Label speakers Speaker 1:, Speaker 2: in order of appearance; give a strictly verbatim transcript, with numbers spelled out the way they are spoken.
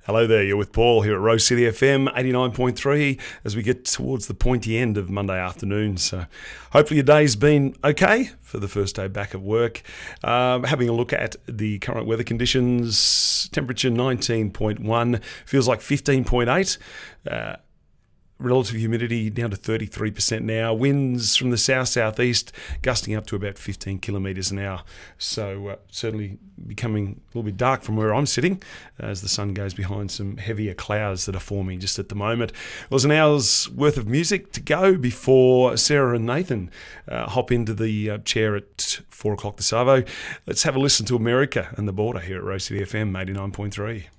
Speaker 1: Hello there, you're with Paul here at Rose City F M eighty-nine point three as we get towards the pointy end of Monday afternoon. So hopefully your day's been okay for the first day back at work. Um, having a look at the current weather conditions, temperature nineteen point one, feels like fifteen point eight. Uh, Relative humidity down to thirty-three percent now. Winds from the south-southeast gusting up to about fifteen kilometres an hour. So uh, certainly becoming a little bit dark from where I'm sitting as the sun goes behind some heavier clouds that are forming just at the moment. It was an hour's worth of music to go before Sarah and Nathan uh, hop into the uh, chair at four o'clock this arvo. Let's have a listen to America and the Border here at Rose City F M eighty-nine point three.